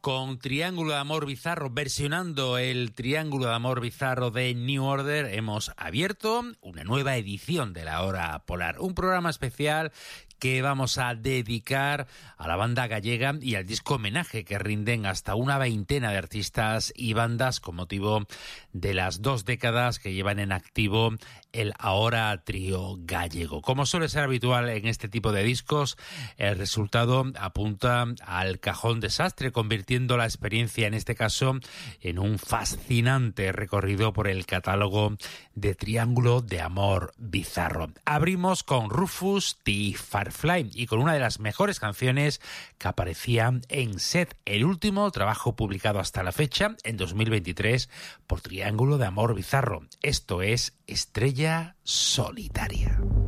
Con Triángulo de Amor Bizarro, versionando el Triángulo de Amor Bizarro de New Order, hemos abierto una nueva edición de La Hora Polar, un programa especial que vamos a dedicar a la banda gallega y al disco homenaje que rinden hasta una veintena de artistas y bandas con motivo de las 2 décadas que llevan en activo el ahora trío gallego. Como suele ser habitual en este tipo de discos, el resultado apunta al cajón desastre, convirtiendo la experiencia, en este caso, en un fascinante recorrido por el catálogo de Triángulo de Amor Bizarro. Abrimos con Rufus the Firefly y con una de las mejores canciones que aparecía en Set, el último trabajo publicado hasta la fecha, en 2023, por Triángulo de Amor Bizarro. Esto es Estrella Solitaria.